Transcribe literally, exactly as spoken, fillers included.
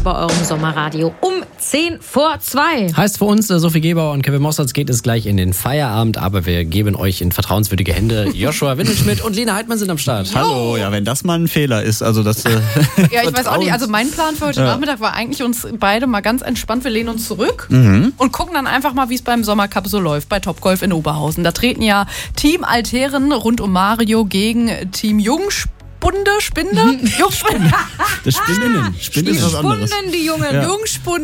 bei eurem Sommerradio um zehn vor zwei. Heißt für uns, Sophie Gebauer und Kevin Mossertz geht es gleich in den Feierabend, aber wir geben euch in vertrauenswürdige Hände. Joshua Windelschmidt und Lena Heidmann sind am Start. Hallo, ja, wenn das mal ein Fehler ist, also das... Äh, ja, ich weiß auch nicht, also mein Plan für heute ja. Nachmittag war eigentlich uns beide mal ganz entspannt, wir lehnen uns zurück mhm. und gucken dann einfach mal, wie es beim Sommercup so läuft, bei Topgolf in Oberhausen. Da treten ja Team Altherren rund um Mario gegen Team Jungspund. Bunde, Spinde? Jungspinde. Das Spinnen. Spinde ist was anderes. Die Jungen. Ja. Jungspunde.